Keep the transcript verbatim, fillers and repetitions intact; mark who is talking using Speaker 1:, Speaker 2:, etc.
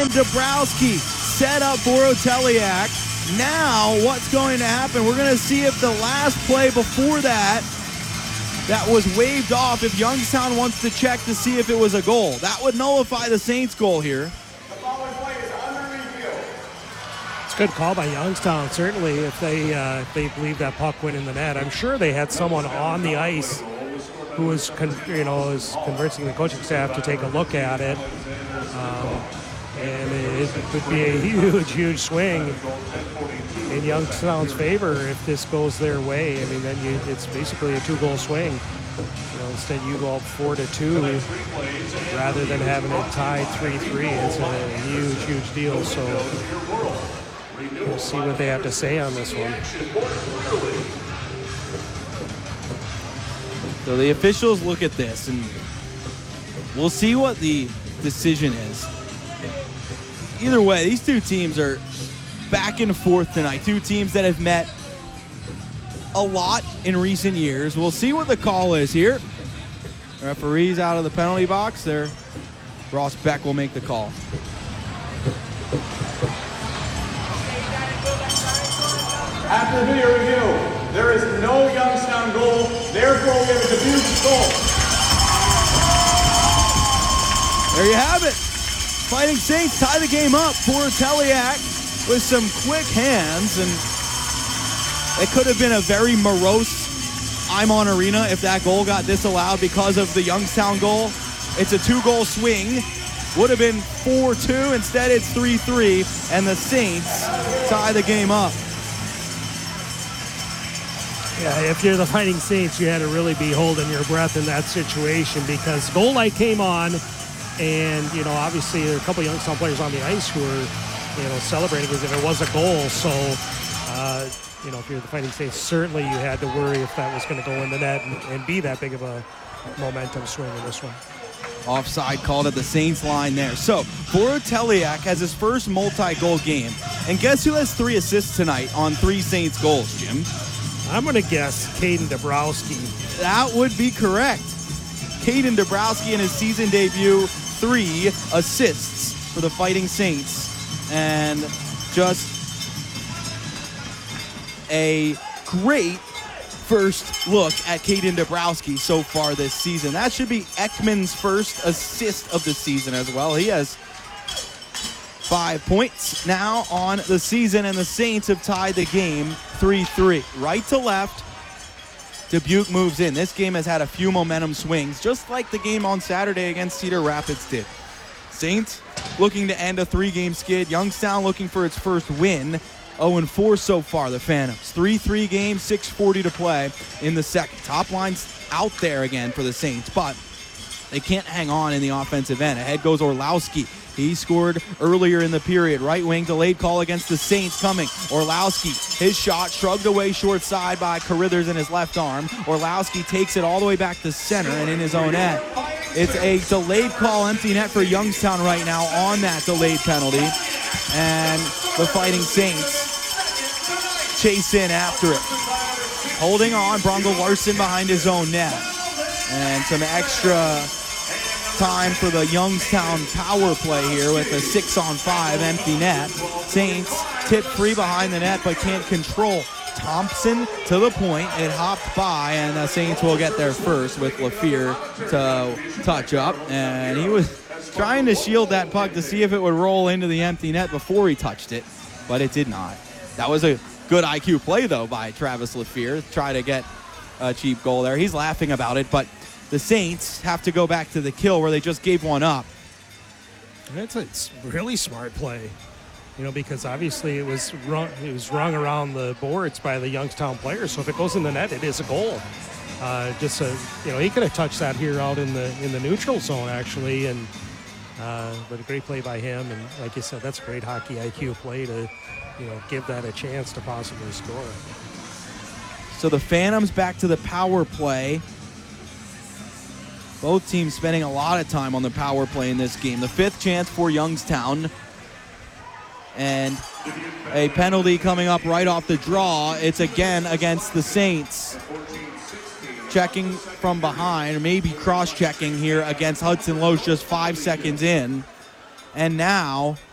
Speaker 1: Caden Dabrowski set up Boroteliak. Now what's going to happen? We're going to see if the last play before that that was waved off, if Youngstown wants to check to see if it was a goal. That would nullify the Saints goal here.
Speaker 2: It's a good call by Youngstown, certainly, if they uh, if they believe that puck went in the net. I'm sure they had someone on the ice who was, con- you know, was convincing the coaching staff to take a look at it. Um, and it would be a huge, huge swing in Youngstown's favor if this goes their way. I mean, then you, it's basically a two-goal swing. You know, instead you go up four to two rather than having it tied three three. It's a huge, huge deal. So we'll see what they have to say on this one.
Speaker 1: So the officials look at this, and we'll see what the decision is. Either way, these two teams are back and forth tonight. Two teams that have met a lot in recent years. We'll see what the call is here. The referee's out of the penalty box there. Ross Beck will make the call.
Speaker 3: After the video review, there is no Youngstown goal. Therefore, we have a Dubuque goal.
Speaker 1: There you have it. Fighting Saints tie the game up. Boroteliak with some quick hands, and it could have been a very morose Imon Arena if that goal got disallowed because of the Youngstown goal. It's a two-goal swing. Would have been four two. Instead, it's three three, and the Saints tie the game up.
Speaker 2: Yeah, if you're the Fighting Saints, you had to really be holding your breath in that situation because goal light came on, and, you know, obviously there are a couple of Youngstown players on the ice who were, you know, celebrating as if it was a goal. So, uh, you know, if you're the Fighting Saints, certainly you had to worry if that was going to go in the net and, and be that big of a momentum swing in this one.
Speaker 1: Offside called at the Saints line there. So, Boroteliak has his first multi-goal game. And guess who has three assists tonight on three Saints goals, Jim?
Speaker 2: I'm going to guess Caden Dabrowski.
Speaker 1: That would be correct. Caden Dabrowski in his season debut, three assists for the Fighting Saints. And just a great first look at Caden Dabrowski so far this season. That should be Ekman's first assist of the season as well. He has five points now on the season, and the Saints have tied the game three three. Right to left, Dubuque moves in. This game has had a few momentum swings, just like the game on Saturday against Cedar Rapids did. Saints looking to end a three-game skid. Youngstown looking for its first win. oh and four so far, the Phantoms. three three game, six forty to play in the second. Top line's out there again for the Saints, but they can't hang on in the offensive end. Ahead goes Orlowski. He scored earlier in the period. Right wing delayed call against the Saints coming. Orlowski, his shot shrugged away short side by Carithers in his left arm. Orlowski takes it all the way back to center and in his own net. It's a delayed call, empty net for Youngstown right now on that delayed penalty. And the Fighting Saints chase in after it. Holding on, Bronco Larson behind his own net. And some extra time for the Youngstown power play here with a six on five empty net. Saints tip free behind the net but can't control. Thompson to the point. It hopped by, and the Saints will get there first with LaFear to touch up. And he was trying to shield that puck to see if it would roll into the empty net before he touched it, but it did not. That was a good I Q play, though, by Travis LaFear. Try to get a cheap goal there. He's laughing about it, but the Saints have to go back to the kill where they just gave one up.
Speaker 2: That's a really smart play, you know, because obviously it was run, it was rung around the boards by the Youngstown players. So if it goes in the net, it is a goal. Uh, just a, you know, he could have touched that here out in the in the neutral zone actually, and uh, but a great play by him. And like you said, that's a great hockey I Q play to, you know, give that a chance to possibly score.
Speaker 1: So the Phantoms back to the power play. Both teams spending a lot of time on the power play in this game. The fifth chance for Youngstown. And a penalty coming up right off the draw. It's again against the Saints. Checking from behind, or maybe cross-checking here against Hudson Loesch just five seconds in. And now